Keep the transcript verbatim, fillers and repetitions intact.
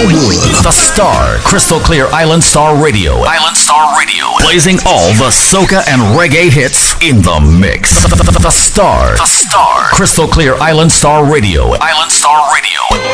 Wildwood. The Star, Crystal Clear Island Star Radio. Island Star Radio. Blazing all the soca and reggae hits in the mix. The, the, the, the Star. The Star. Crystal Clear Island Star Radio. Island Star